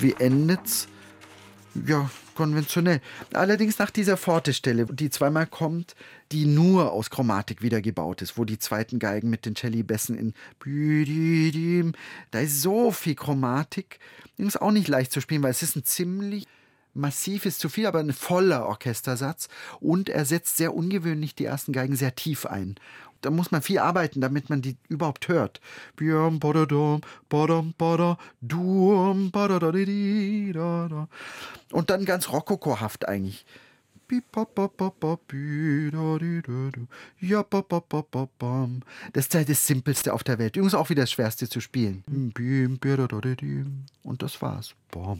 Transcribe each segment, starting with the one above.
wie endet's? Ja, konventionell. Allerdings nach dieser Forte-Stelle, die zweimal kommt, die nur aus Chromatik wieder gebaut ist, wo die zweiten Geigen mit den Celli-Bässen da ist so viel Chromatik. Ist auch nicht leicht zu spielen, weil es ist ein ziemlich massives, zu viel, aber ein voller Orchestersatz. Und er setzt sehr ungewöhnlich die ersten Geigen sehr tief ein. Da muss man viel arbeiten, damit man die überhaupt hört. Und dann ganz rokokohaft eigentlich. Das ist halt das Simpelste auf der Welt. Übrigens auch wieder das Schwerste zu spielen. Und das war's.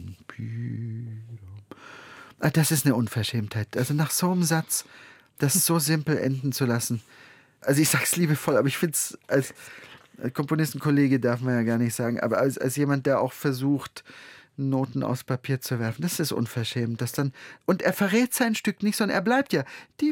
Das ist eine Unverschämtheit. Also nach so einem Satz, das so simpel enden zu lassen. Also ich sag's liebevoll, aber ich finde es als Komponistenkollege darf man ja gar nicht sagen, aber als jemand, der auch versucht, Noten aufs Papier zu werfen, das ist unverschämt. Und er verrät sein Stück nicht, sondern er bleibt ja.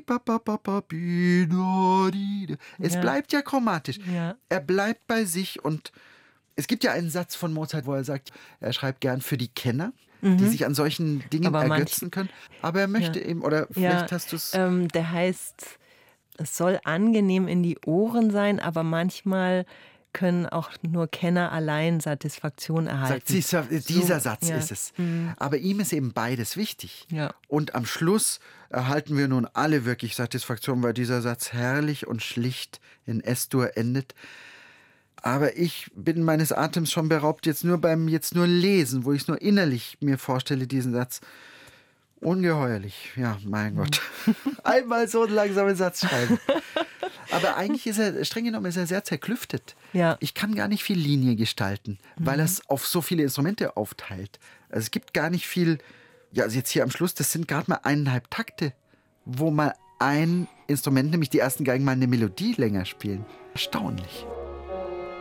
Es bleibt ja chromatisch. Ja. Er bleibt bei sich und es gibt ja einen Satz von Mozart, wo er sagt, er schreibt gern für die Kenner, die sich an solchen Dingen ergötzen können. Aber er möchte eben, oder vielleicht hast du es... Der heißt, es soll angenehm in die Ohren sein, aber manchmal können auch nur Kenner allein Satisfaktion erhalten. Dieser Satz ist es. Aber ihm ist eben beides wichtig. Ja. Und am Schluss erhalten wir nun alle wirklich Satisfaktion, weil dieser Satz herrlich und schlicht in S-Dur endet. Aber ich bin meines Atems schon beraubt, jetzt nur Lesen, wo ich es nur innerlich mir vorstelle, diesen Satz. Ungeheuerlich. Ja, mein Gott. Einmal so einen langsamen Satz schreiben. Aber eigentlich ist er, streng genommen, sehr zerklüftet. Ja. Ich kann gar nicht viel Linie gestalten, weil er es auf so viele Instrumente aufteilt. Also es gibt gar nicht viel, ja, also jetzt hier am Schluss, das sind gerade mal 1,5 Takte, wo mal ein Instrument, nämlich die ersten Geigen, mal eine Melodie länger spielen. Erstaunlich.